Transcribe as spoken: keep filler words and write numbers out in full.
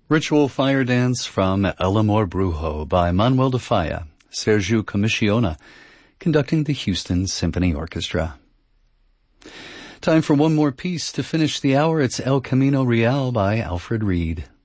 Ritual Fire Dance from El Amor Brujo by Manuel de Falla, Sergio Commissiona, conducting the Houston Symphony Orchestra. Time for one more piece to finish the hour. It's El Camino Real by Alfred Reed.